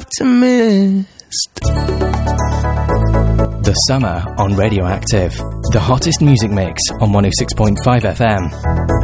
optimist. The Summer on Radioactive. The hottest music mix on 106.5 FM.